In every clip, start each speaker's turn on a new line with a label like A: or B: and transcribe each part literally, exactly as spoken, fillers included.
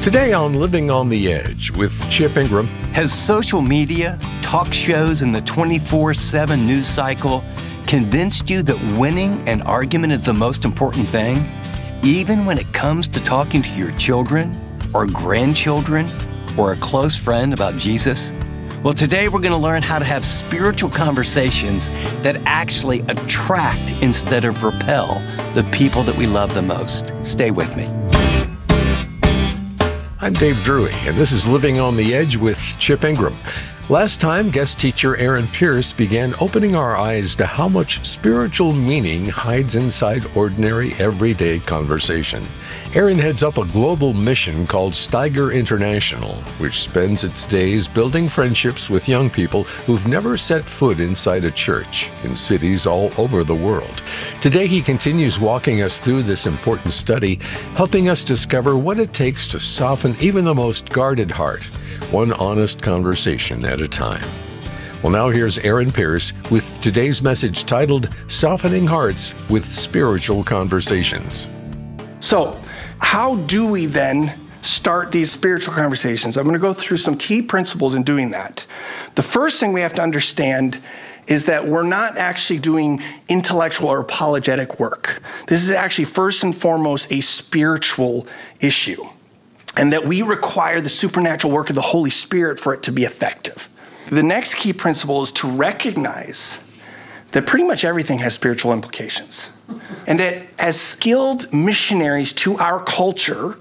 A: Today on Living on the Edge with Chip Ingram.
B: Has social media, talk shows, and the twenty-four seven news cycle convinced you that winning an argument is the most important thing, even when it comes to talking to your children or grandchildren or a close friend about Jesus? Well, today we're going to learn how to have spiritual conversations that actually attract instead of repel the people that we love the most. Stay with me.
A: I'm Dave Drury, and this is Living on the Edge with Chip Ingram. Last time, guest teacher Aaron Pierce began opening our eyes to how much spiritual meaning hides inside ordinary, everyday conversation. Aaron heads up a global mission called Steiger International, which spends its days building friendships with young people who've never set foot inside a church in cities all over the world. Today, he continues walking us through this important study, helping us discover what it takes to soften even the most guarded heart, one honest conversation at a time. Well, now here's Aaron Pierce with today's message titled Softening Hearts with Spiritual Conversations.
C: So, how do we then start these spiritual conversations? I'm going to go through some key principles in doing that. The first thing we have to understand is that we're not actually doing intellectual or apologetic work. This is actually first and foremost a spiritual issue, and that we require the supernatural work of the Holy Spirit for it to be effective. The next key principle is to recognize that pretty much everything has spiritual implications. And that as skilled missionaries to our culture,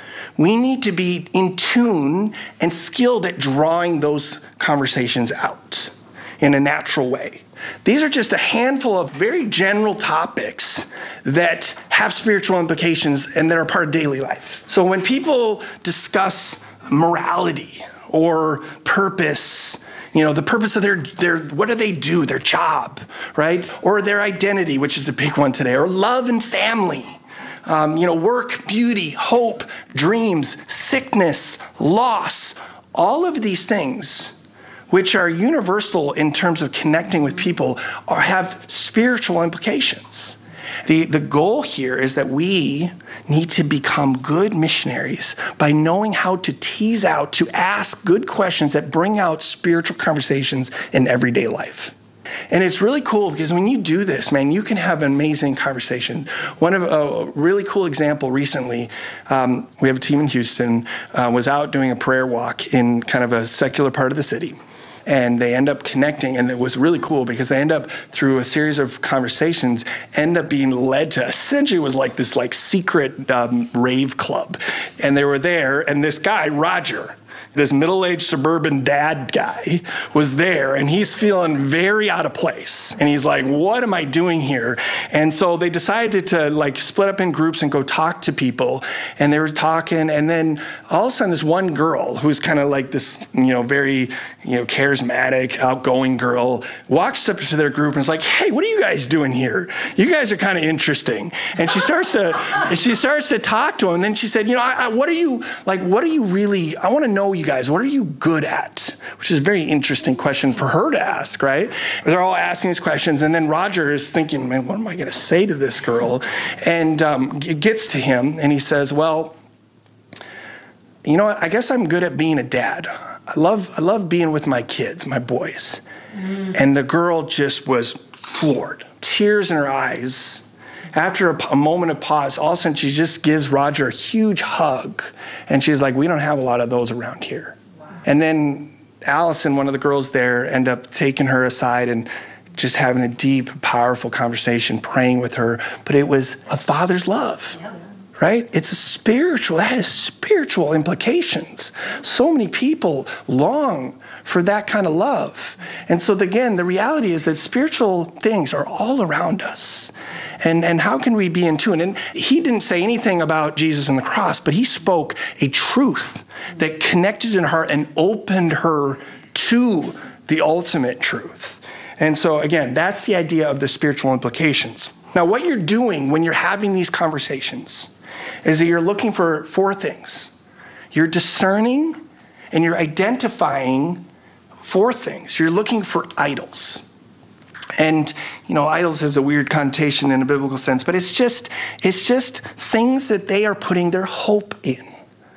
C: we need to be in tune and skilled at drawing those conversations out in a natural way. These are just a handful of very general topics that have spiritual implications and that are part of daily life. So when people discuss morality or purpose, you know, the purpose of their, their, what do they do, their job, right? Or their identity, which is a big one today, or love and family, um, you know, work, beauty, hope, dreams, sickness, loss, all of these things, which are universal in terms of connecting with people, or have spiritual implications. The, the goal here is that we need to become good missionaries by knowing how to tease out, to ask good questions that bring out spiritual conversations in everyday life. And it's really cool because when you do this, man, you can have an amazing conversation. One of a really cool example recently, um, we have a team in Houston, uh, was out doing a prayer walk in kind of a secular part of the city. And they end up connecting, and it was really cool because they end up, through a series of conversations, end up being led to, essentially it was like this like secret um, rave club. And they were there, and this guy, Roger, this middle-aged suburban dad guy, was there, and he's feeling very out of place. And he's like, what am I doing here? And so they decided to like split up in groups and go talk to people. And they were talking, and then all of a sudden this one girl, who's kind of like this, you know, very, you know, charismatic, outgoing girl, walks up to their group and is like, hey, what are you guys doing here? You guys are kind of interesting. And she starts to, she starts to talk to him. And then she said, you know, I, I, what are you, like, what are you really, I want to know you guys, what are you good at? Which is a very interesting question for her to ask, right? They're all asking these questions, and then Roger is thinking, man, what am I going to say to this girl? And um, it gets to him, and he says, well, you know what? I guess I'm good at being a dad. I love, I love being with my kids, my boys. Mm. And the girl just was floored, tears in her eyes. After a, a moment of pause, all of a sudden she just gives Roger a huge hug. And she's like, we don't have a lot of those around here. Wow. And then Allison, one of the girls there, end up taking her aside and just having a deep, powerful conversation, praying with her. But it was a father's love, yeah. Right? It's a spiritual, that has spiritual implications. So many people long for that kind of love. And so again, the reality is that spiritual things are all around us. And, and how can we be in tune? And he didn't say anything about Jesus and the cross, but he spoke a truth that connected in her and opened her to the ultimate truth. And so again, that's the idea of the spiritual implications. Now, what you're doing when you're having these conversations is that you're looking for four things. You're discerning and you're identifying four things. You're looking for idols. And, you know, idols has a weird connotation in a biblical sense, but it's just, it's just things that they are putting their hope in.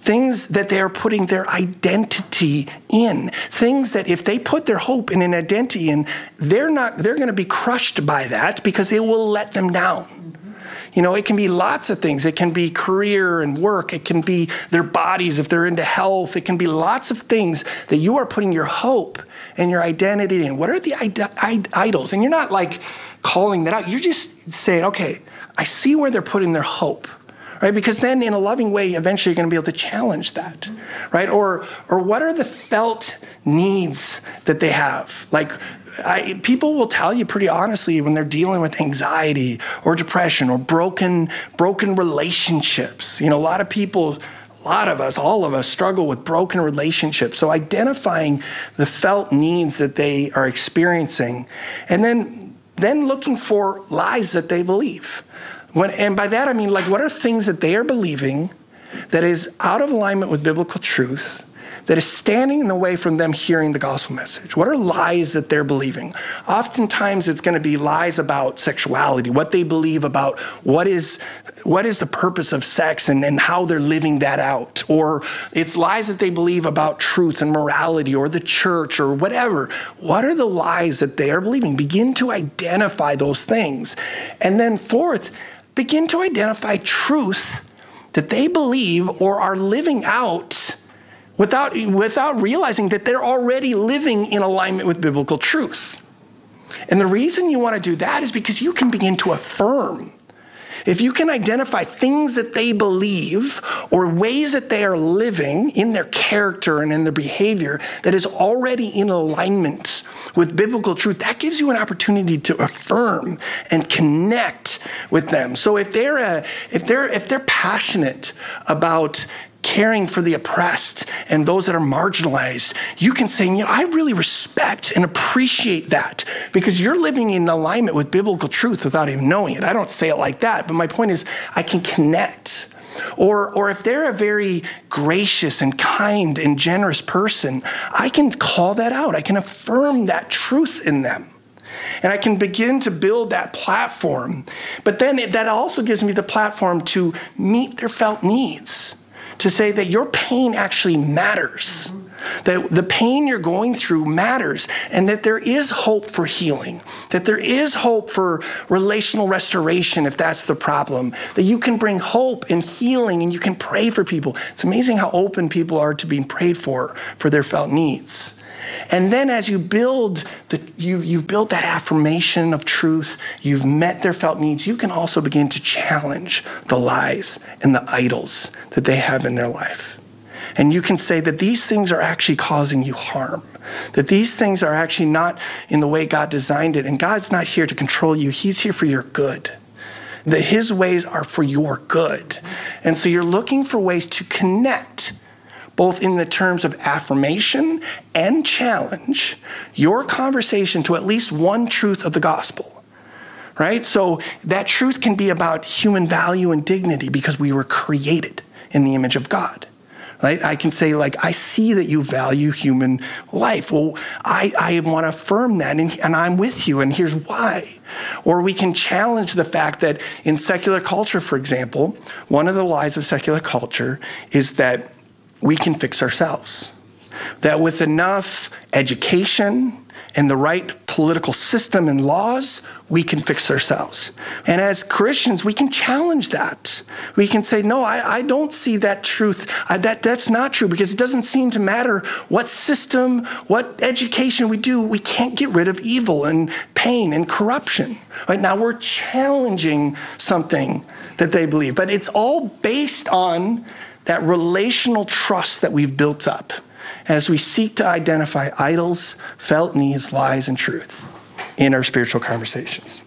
C: things that they are putting their identity in, things that if they put their hope in an identity in, they're not, they're going to be crushed by that because it will let them down. You know, it can be lots of things. It can be career and work. It can be their bodies if they're into health. It can be lots of things that you are putting your hope and your identity in. What are the id- idols? And you're not like calling that out. You're just saying, okay, I see where they're putting their hope, right? Because then in a loving way, eventually you're going to be able to challenge that, right? Or, or what are the felt needs that they have? Like, I, people will tell you pretty honestly when they're dealing with anxiety or depression or broken broken relationships. You know, a lot of people, a lot of us, all of us struggle with broken relationships. So identifying the felt needs that they are experiencing and then, then looking for lies that they believe. When, and by that I mean, like, what are things that they are believing that is out of alignment with biblical truth, that is standing in the way from them hearing the gospel message? What are lies that they're believing? Oftentimes it's going to be lies about sexuality, what they believe about what is what is the purpose of sex and, and how they're living that out. Or it's lies that they believe about truth and morality or the church or whatever. What are the lies that they are believing? Begin to identify those things. And then fourth, begin to identify truth that they believe or are living out Without, without realizing that they're already living in alignment with biblical truth. And the reason you want to do that is because you can begin to affirm. If you can identify things that they believe or ways that they are living in their character and in their behavior that is already in alignment with biblical truth, that gives you an opportunity to affirm and connect with them. So if they're a, if they're if they're passionate about caring for the oppressed and those that are marginalized, you can say, you know, I really respect and appreciate that because you're living in alignment with biblical truth without even knowing it. I don't say it like that, but my point is I can connect. Or, or if they're a very gracious and kind and generous person, I can call that out. I can affirm that truth in them. And I can begin to build that platform. But then it, that also gives me the platform to meet their felt needs. To say that your pain actually matters, mm-hmm. that the pain you're going through matters, and that there is hope for healing, that there is hope for relational restoration if that's the problem, that you can bring hope and healing and you can pray for people. It's amazing how open people are to being prayed for, for their felt needs. And then as you build, the, you, you've built that affirmation of truth, you've met their felt needs, you can also begin to challenge the lies and the idols that they have in their life. And you can say that these things are actually causing you harm, that these things are actually not in the way God designed it, and God's not here to control you, he's here for your good. That his ways are for your good. And so you're looking for ways to connect both in the terms of affirmation and challenge, your conversation to at least one truth of the gospel, right? So that truth can be about human value and dignity because we were created in the image of God, right? I can say, like, I see that you value human life. Well, I, I want to affirm that, and, and I'm with you, and here's why. Or we can challenge the fact that in secular culture, for example, one of the lies of secular culture is that we can fix ourselves. That with enough education and the right political system and laws, we can fix ourselves. And as Christians, we can challenge that. We can say, no, I, I don't see that truth. I, that, that's not true because it doesn't seem to matter what system, what education we do, we can't get rid of evil and pain and corruption. Right now we're challenging something that they believe, but it's all based on that relational trust that we've built up as we seek to identify idols, felt needs, lies, and truth in our spiritual conversations.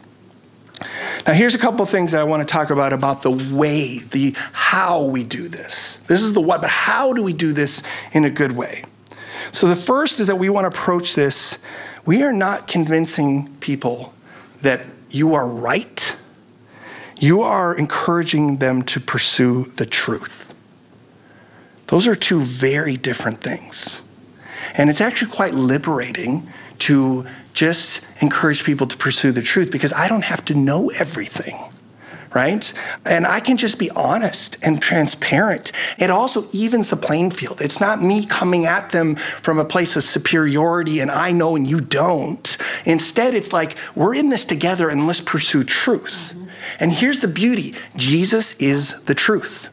C: Now, here's a couple of things that I want to talk about, about the way, the how we do this. This is the what, but how do we do this in a good way? So the first is that we want to approach this. We are not convincing people that you are right. You are encouraging them to pursue the truth. Those are two very different things. And it's actually quite liberating to just encourage people to pursue the truth because I don't have to know everything, right? And I can just be honest and transparent. It also evens the playing field. It's not me coming at them from a place of superiority and I know and you don't. Instead, it's like, we're in this together and let's pursue truth. Mm-hmm. And here's the beauty. Jesus is the truth.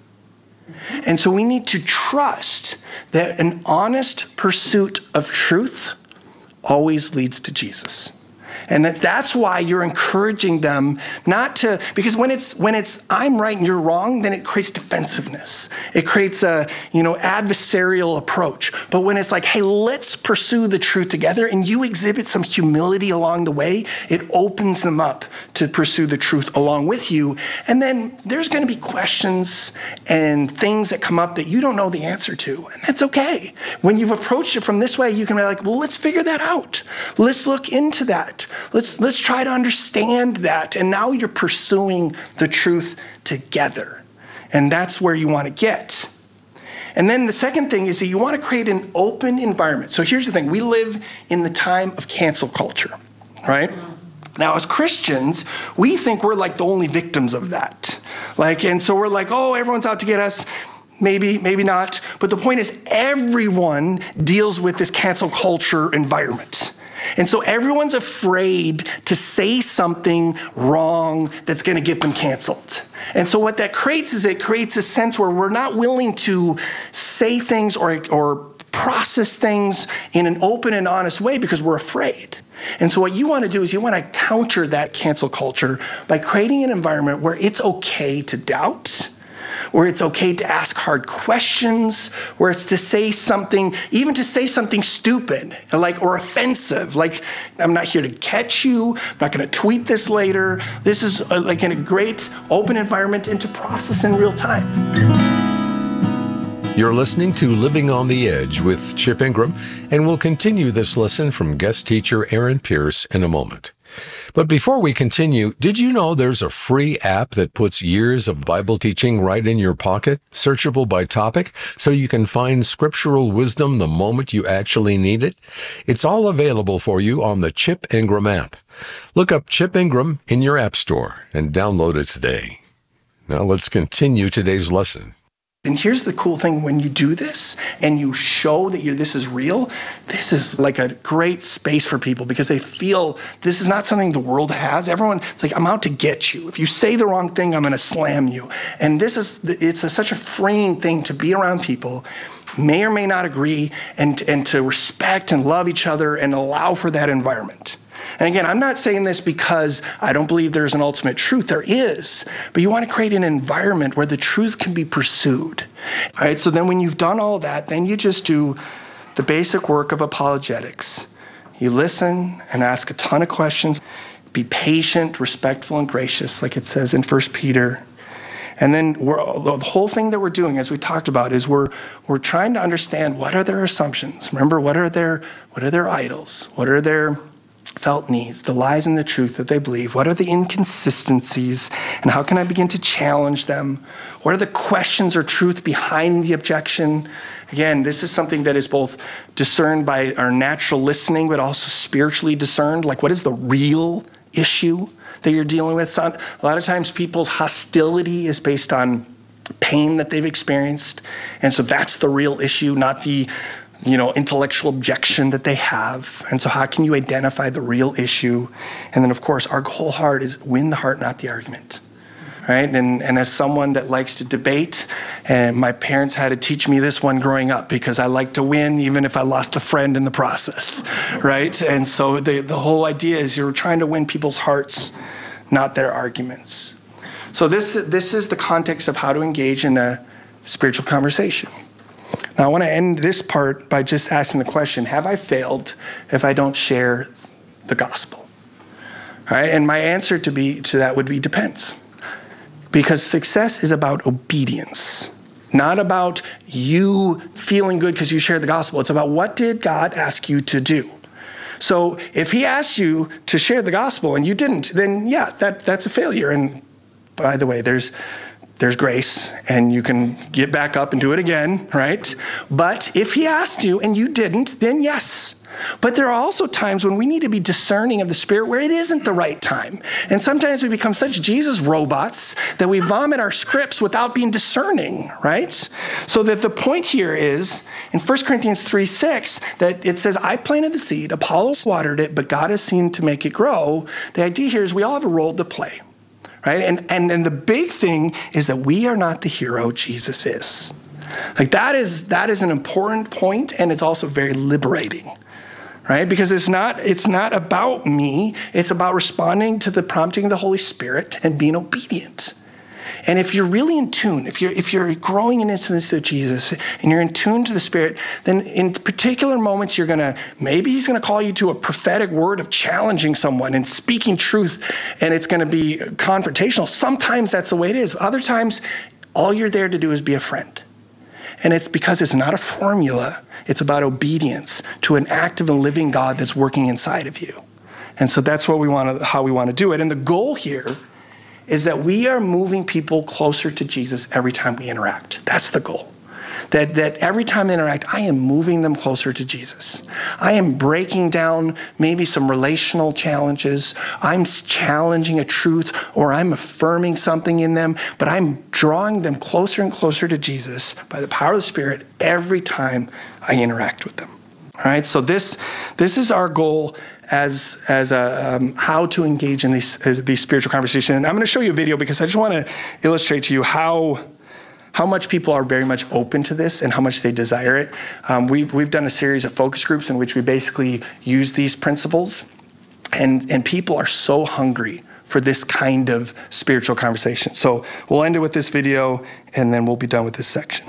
C: And so we need to trust that an honest pursuit of truth always leads to Jesus. And that that's why you're encouraging them not to, because when it's when it's I'm right and you're wrong, then it creates defensiveness. It creates a, you know, adversarial approach. But when it's like, hey, let's pursue the truth together, and you exhibit some humility along the way, it opens them up to pursue the truth along with you. And then there's going to be questions and things that come up that you don't know the answer to, and that's okay. When you've approached it from this way, you can be like, well, let's figure that out. Let's look into that. Let's let's try to understand that. And now you're pursuing the truth together. And that's where you want to get. And then the second thing is that you want to create an open environment. So here's the thing. We live in the time of cancel culture, right? Now, as Christians, we think we're like the only victims of that. Like, and so we're like, oh, everyone's out to get us. Maybe, maybe not. But the point is, everyone deals with this cancel culture environment. And so everyone's afraid to say something wrong that's going to get them canceled. And so what that creates is it creates a sense where we're not willing to say things or, or process things in an open and honest way because we're afraid. And so what you want to do is you want to counter that cancel culture by creating an environment where it's okay to doubt, where it's okay to ask hard questions, where it's to say something, even to say something stupid, like, or offensive. Like, I'm not here to catch you. I'm not going to tweet this later. This is a, like in a great open environment and to process in real time.
A: You're listening to Living on the Edge with Chip Ingram, and we'll continue this lesson from guest teacher Aaron Pierce in a moment. But before we continue, did you know there's a free app that puts years of Bible teaching right in your pocket, searchable by topic, so you can find scriptural wisdom the moment you actually need it? It's all available for you on the Chip Ingram app. Look up Chip Ingram in your app store and download it today. Now let's continue today's lesson.
C: And here's the cool thing. When you do this and you show that you're, this is real, this is like a great space for people because they feel this is not something the world has. Everyone, it's like, I'm out to get you. If you say the wrong thing, I'm going to slam you. And this is, it's a, such a freeing thing to be around people, may or may not agree, and, and to respect and love each other and allow for that environment. And again, I'm not saying this because I don't believe there's an ultimate truth. There is. But you want to create an environment where the truth can be pursued. All right, so then when you've done all that, then you just do the basic work of apologetics. You listen and ask a ton of questions. Be patient, respectful, and gracious, like it says in First Peter. And then we're, the whole thing that we're doing, as we talked about, is we're we're trying to understand what are their assumptions. Remember, what are their what are their idols? What are their felt needs, the lies and the truth that they believe? What are the inconsistencies, and how can I begin to challenge them? What are the questions or truth behind the objection? Again, this is something that is both discerned by our natural listening, but also spiritually discerned. Like, what is the real issue that you're dealing with? So a lot of times people's hostility is based on pain that they've experienced. And so that's the real issue, not the you know, intellectual objection that they have. And so how can you identify the real issue? And then, of course, our whole heart is win the heart, not the argument, right? And, and as someone that likes to debate, and my parents had to teach me this one growing up because I like to win even if I lost a friend in the process, right? And so the, the whole idea is you're trying to win people's hearts, not their arguments. So this, this is the context of how to engage in a spiritual conversation. Now, I want to end this part by just asking the question, have I failed if I don't share the gospel? All right, and my answer to be to that would be depends. Because success is about obedience, not about you feeling good because you shared the gospel. It's about what did God ask you to do? So if he asked you to share the gospel and you didn't, then yeah, that, that's a failure. And by the way, there's There's grace, and you can get back up and do it again, right? But if he asked you and you didn't, then yes, But there are also times when we need to be discerning of the Spirit where it isn't the right time. And sometimes we become such Jesus robots that we vomit our scripts without being discerning, right? So that the point here is, in First Corinthians three six, that it says, I planted the seed, Apollos watered it, but God has seen to make it grow. The idea here is we all have a role to play, right? And, and, and the big thing is that we are not the hero, Jesus is. Like that is that is an important point, and it's also very liberating, right? Because it's not it's not about me. It's about responding to the prompting of the Holy Spirit and being obedient. And if you're really in tune, if you're if you're growing in intimacy with Jesus and you're in tune to the Spirit, then in particular moments you're gonna maybe He's gonna call you to a prophetic word of challenging someone and speaking truth, and it's gonna be confrontational. Sometimes that's the way it is. Other times, all you're there to do is be a friend. And it's because it's not a formula. It's about obedience to an active and living God that's working inside of you. And so that's what we want to, how we want to do it. And the goal here is that we are moving people closer to Jesus every time we interact. That's the goal. That, that every time I interact, I am moving them closer to Jesus. I am breaking down maybe some relational challenges. I'm challenging a truth, or I'm affirming something in them, but I'm drawing them closer and closer to Jesus by the power of the Spirit every time I interact with them. All right, so this, this is our goal as, as a, um, how to engage in these, these spiritual conversations. And I'm going to show you a video because I just want to illustrate to you how how much people are very much open to this and how much they desire it. Um, we've, we've done a series of focus groups in which we basically use these principles, and, and people are so hungry for this kind of spiritual conversation. So we'll end it with this video, and then we'll be done with this section.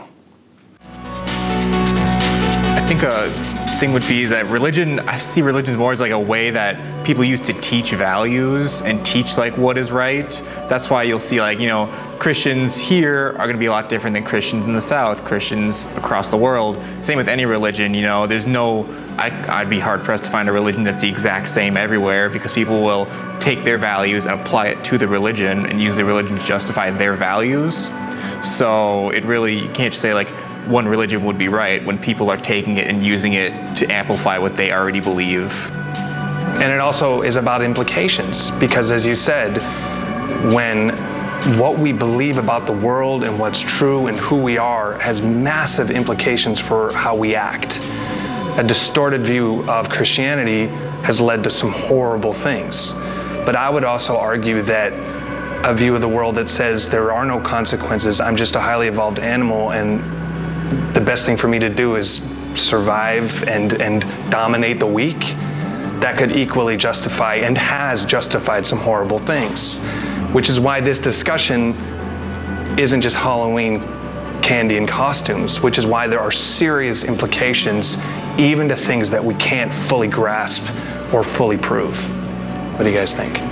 D: I think a thing would be is that religion, I see religion more as like a way that people use to teach values and teach like what is right. That's why you'll see like, you know, Christians here are going to be a lot different than Christians in the South, Christians across the world. Same with any religion, you know, there's no, I, I'd be hard pressed to find a religion that's the exact same everywhere, because people will take their values and apply it to the religion and use the religion to justify their values. So it really, you can't just say like one religion would be right when people are taking it and using it to amplify what they already believe.
E: And it also is about implications, because as you said, when what we believe about the world and what's true and who we are has massive implications for how we act. A distorted view of Christianity has led to some horrible things. But I would also argue that a view of the world that says there are no consequences, I'm just a highly evolved animal, and the best thing for me to do is survive and, and dominate the weak, that could equally justify and has justified some horrible things. Which is why this discussion isn't just Halloween candy and costumes, which is why there are serious implications even to things that we can't fully grasp or fully prove. What do you guys think?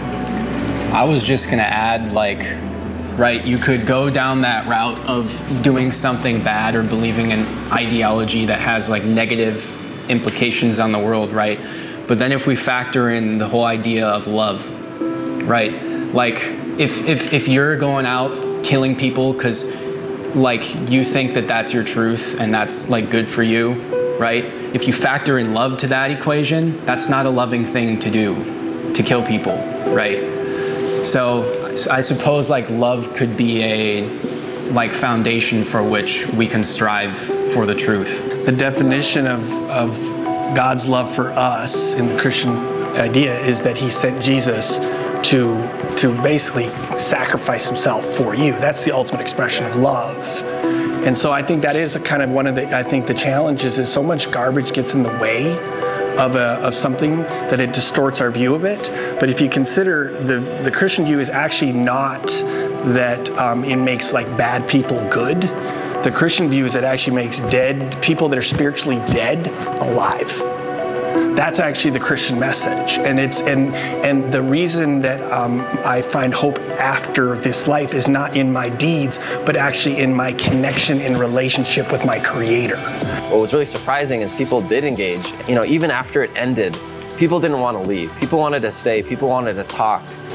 F: I was just gonna add, like, right, you could go down that route of doing something bad or believing in ideology that has like negative implications on the world, right? But then if we factor in the whole idea of love, right? Like, if if, if you're going out killing people because like you think that that's your truth and that's like good for you, right? If you factor in love to that equation, that's not a loving thing to do, to kill people, right? So I suppose like love could be a like foundation for which we can strive for the truth.
C: The definition of, of God's love for us in the Christian idea is that He sent Jesus to to basically sacrifice Himself for you. That's the ultimate expression of love. And so I think that is a kind of one of the, I think the challenges is so much garbage gets in the way of a, of something that it distorts our view of it. But if you consider the, the Christian view is actually not that um, it makes like bad people good. The Christian view is it actually makes dead people that are spiritually dead alive. That's actually the Christian message, and it's and and the reason that um, I find hope after this life is not in my deeds, but actually in my connection and relationship with my Creator.
G: What was really surprising is people did engage. You know, even after it ended, people didn't want to leave. People wanted to stay. People wanted to talk.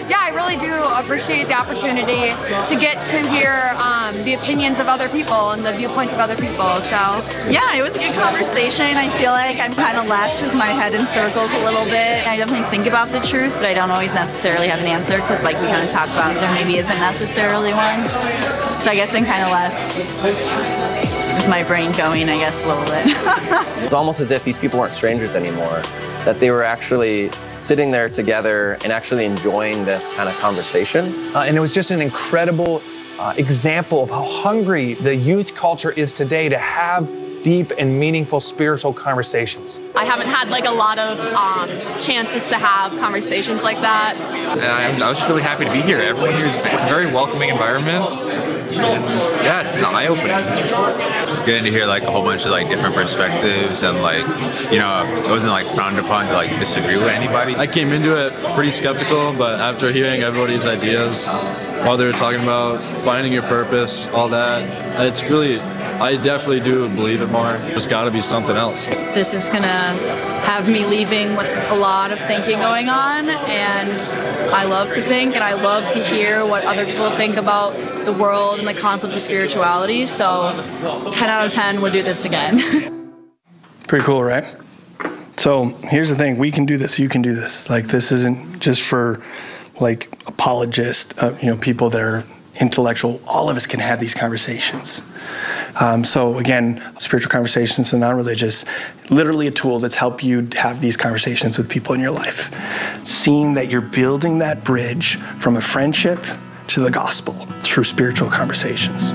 H: yeah, I really do appreciate the opportunity to get to hear um, the opinions of other people and the viewpoints of other people. So
I: yeah, it was a good conversation. I feel like I'm kind of left with my head in circles a little bit. I definitely think about the truth, but I don't always necessarily have an answer because, like we kind of talked about, there maybe isn't necessarily one. So I guess I'm kind of left with my brain going, I guess, a little bit.
G: It's almost as if these people weren't strangers anymore, that they were actually sitting there together and actually enjoying this kind of conversation.
E: Uh, and it was just an incredible uh, example of how hungry the youth culture is today to have deep and meaningful spiritual conversations.
J: I haven't had like a lot of um, chances to have conversations like that.
D: And I'm, I was just really happy to be here. Everyone here is it's a very welcoming environment. And yeah, it's eye-opening.
K: Getting to hear like a whole bunch of like different perspectives and like, you know, it wasn't like frowned upon to like disagree with anybody.
L: I came into it pretty skeptical, but after hearing everybody's ideas while they were talking about finding your purpose, all that, it's really, I definitely do believe it more. There's got to be something else.
M: This is going to have me leaving with a lot of thinking going on, and I love to think, and I love to hear what other people think about the world and the concept of spirituality, so ten out of ten would do this again.
C: Pretty cool, right? So here's the thing, we can do this, you can do this. Like, this isn't just for like apologists, uh, you know, people that are intellectual. All of us can have these conversations. Um, so again, spiritual conversations and non-religious, literally a tool that's helped you have these conversations with people in your life. Seeing that you're building that bridge from a friendship to the gospel through spiritual conversations.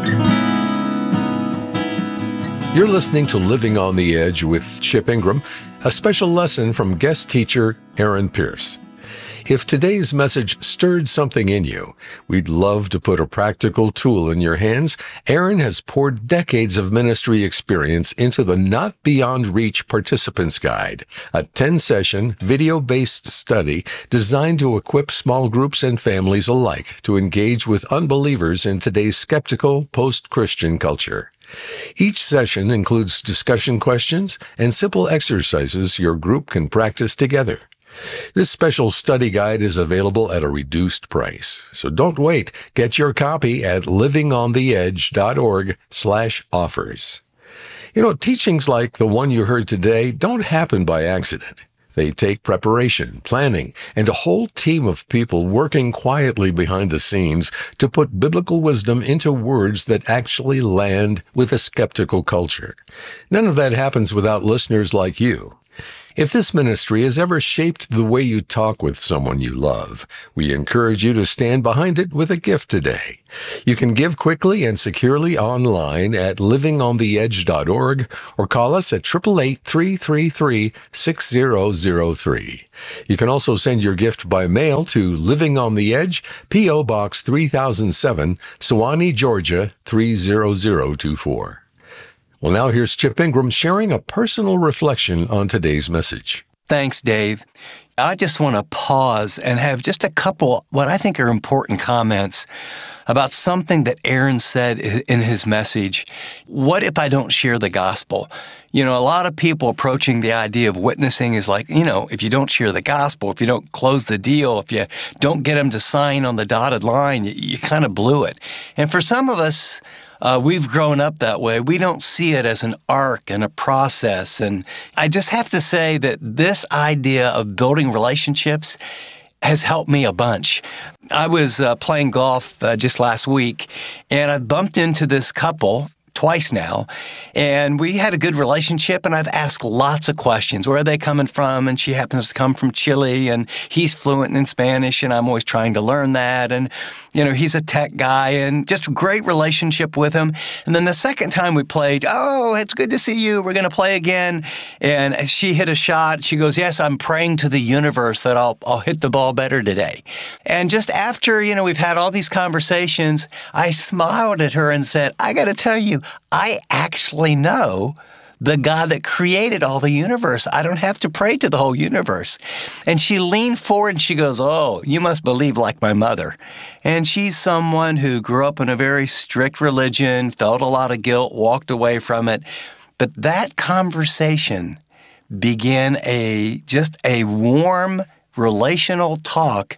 A: You're listening to Living on the Edge with Chip Ingram, a special lesson from guest teacher Aaron Pierce. If today's message stirred something in you, we'd love to put a practical tool in your hands. Aaron has poured decades of ministry experience into the Not Beyond Reach Participants Guide, a ten-session, video-based study designed to equip small groups and families alike to engage with unbelievers in today's skeptical, post-Christian culture. Each session includes discussion questions and simple exercises your group can practice together. This special study guide is available at a reduced price, so don't wait. Get your copy at livingontheedge.org slash offers. You know, teachings like the one you heard today don't happen by accident. They take preparation, planning, and a whole team of people working quietly behind the scenes to put biblical wisdom into words that actually land with a skeptical culture. None of that happens without listeners like you. If this ministry has ever shaped the way you talk with someone you love, we encourage you to stand behind it with a gift today. You can give quickly and securely online at living on the edge dot org or call us at eight eight eight, three three three, six zero zero three. You can also send your gift by mail to Living on the Edge, P O Box three thousand seven, Sewanee, Georgia three zero zero two four. Well, now here's Chip Ingram sharing a personal reflection on today's message.
B: Thanks, Dave. I just want to pause and have just a couple, what I think are important comments about something that Aaron said in his message. What if I don't share the gospel? You know, a lot of people approaching the idea of witnessing is like, you know, if you don't share the gospel, if you don't close the deal, if you don't get them to sign on the dotted line, you, you kind of blew it. And for some of us, Uh, we've grown up that way. We don't see it as an arc and a process. And I just have to say that this idea of building relationships has helped me a bunch. I was uh, playing golf uh, just last week, and I bumped into this couple twice now, and we had a good relationship, and I've asked lots of questions. Where are they coming from? And she happens to come from Chile, and he's fluent in Spanish, and I'm always trying to learn that. And, you know, he's a tech guy, and just a great relationship with him. And then the second time we played, oh, it's good to see you. We're going to play again. And she hit a shot. She goes, yes, I'm praying to the universe that I'll, I'll hit the ball better today. And just after, you know, we've had all these conversations, I smiled at her and said, I got to tell you, I actually know the God that created all the universe. I don't have to pray to the whole universe. And she leaned forward and she goes, oh, you must believe like my mother. And she's someone who grew up in a very strict religion, felt a lot of guilt, walked away from it. But that conversation began a just a warm relational talk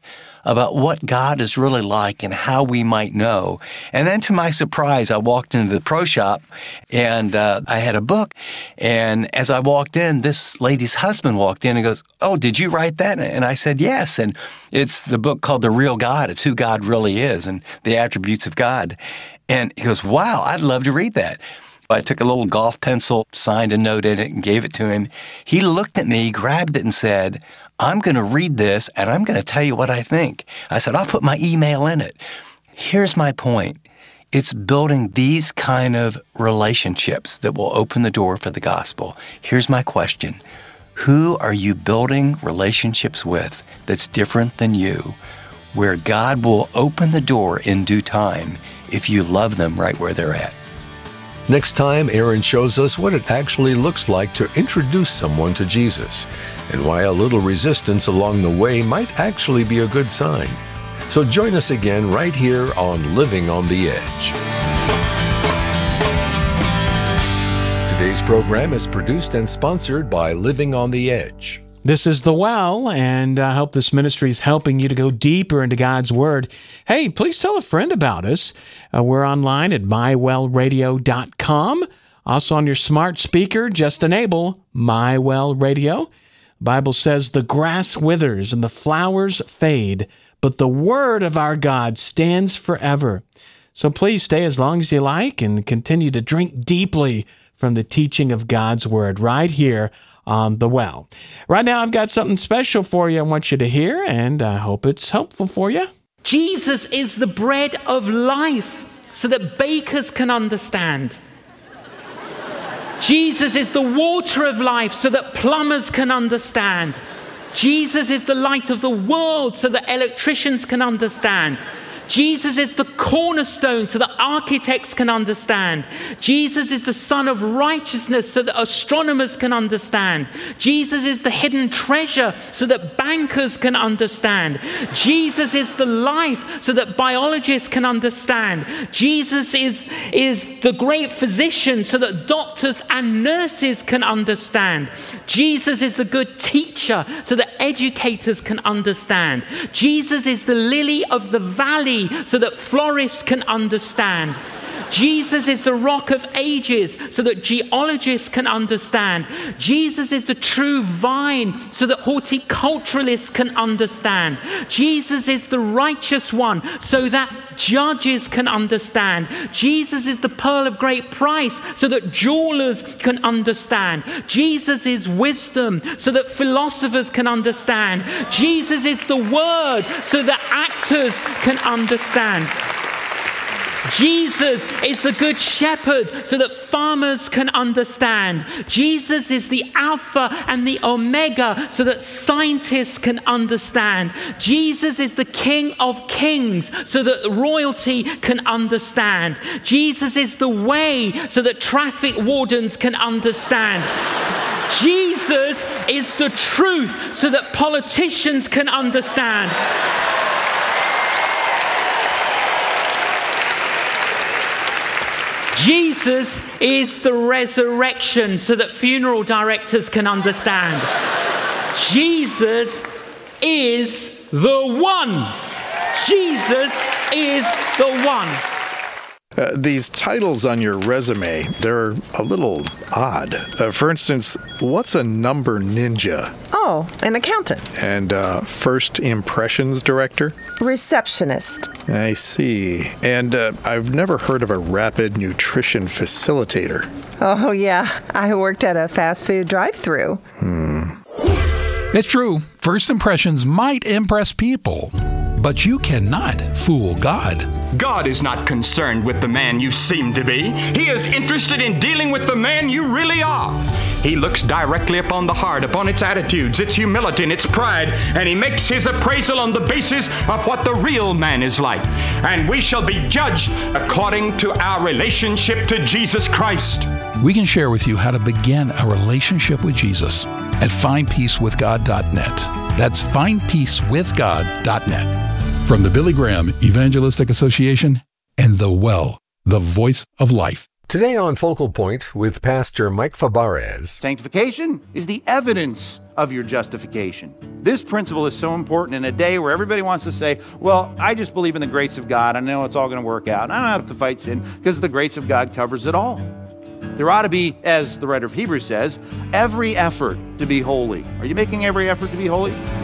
B: about what God is really like and how we might know. And then to my surprise, I walked into the pro shop and uh, I had a book. And as I walked in, this lady's husband walked in and goes, "Oh, did you write that?" And I said, "Yes." And it's the book called The Real God. It's who God really is and the attributes of God. And he goes, "Wow, I'd love to read that." I took a little golf pencil, signed a note in it, and gave it to him. He looked at me, grabbed it, and said, "I'm going to read this, and I'm going to tell you what I think." I said, "I'll put my email in it." Here's my point. It's building these kind of relationships that will open the door for the gospel. Here's my question. Who are you building relationships with that's different than you, where God will open the door in due time if you love them right where they're at?
A: Next time, Aaron shows us what it actually looks like to introduce someone to Jesus and why a little resistance along the way might actually be a good sign. So join us again right here on Living on the Edge. Today's program is produced and sponsored by Living on the Edge.
N: This is The Well, and I hope this ministry is helping you to go deeper into God's Word. Hey, please tell a friend about us. Uh, we're online at my well radio dot com. Also on your smart speaker, just enable MyWell Radio. The Bible says, "The grass withers and the flowers fade, but the Word of our God stands forever." So please stay as long as you like and continue to drink deeply from the teaching of God's Word right here on The Well. Right now, I've got something special for you I want you to hear, and I hope it's helpful for you.
O: Jesus is the bread of life, so that bakers can understand. Jesus is the water of life, so that plumbers can understand. Jesus is the light of the world, so that electricians can understand. Jesus is the cornerstone so that architects can understand. Jesus is the Son of righteousness so that astronomers can understand. Jesus is the hidden treasure so that bankers can understand. Jesus is the life so that biologists can understand. Jesus is, is the great physician so that doctors and nurses can understand. Jesus is the good teacher so that educators can understand. Jesus is the lily of the valley so that florists can understand. Jesus is the rock of ages so that geologists can understand. Jesus is the true vine so that horticulturalists can understand. Jesus is the righteous one so that judges can understand. Jesus is the pearl of great price so that jewelers can understand. Jesus is wisdom so that philosophers can understand. Jesus is the word so that actors can understand. Jesus is the good shepherd so that farmers can understand. Jesus is the Alpha and the Omega so that scientists can understand. Jesus is the King of Kings so that royalty can understand. Jesus is the way so that traffic wardens can understand. Jesus is the truth so that politicians can understand. Jesus is the resurrection so that funeral directors can understand. Jesus is the one. Jesus is the one.
P: Uh, these titles on your resume, they're a little odd. Uh, for instance, what's a number ninja?
Q: Oh, an accountant.
P: And uh, first impressions director?
Q: Receptionist.
P: I see. And uh, I've never heard of a rapid nutrition facilitator.
Q: Oh, yeah. I worked at a fast food drive-thru.
P: Hmm.
R: It's true. First impressions might impress people, but you cannot fool God.
S: God is not concerned with the man you seem to be. He is interested in dealing with the man you really are. He looks directly upon the heart, upon its attitudes, its humility, and its pride, and he makes his appraisal on the basis of what the real man is like. And we shall be judged according to our relationship to Jesus Christ.
R: We can share with you how to begin a relationship with Jesus at find peace with god dot net. That's find peace with god dot net. From the Billy Graham Evangelistic Association and The Well, the voice of life.
A: Today on Focal Point with Pastor Mike Fabarez.
T: Sanctification is the evidence of your justification. This principle is so important in a day where everybody wants to say, well, I just believe in the grace of God. I know it's all going to work out. I don't have to fight sin because the grace of God covers it all. There ought to be, as the writer of Hebrews says, every effort to be holy. Are you making every effort to be holy?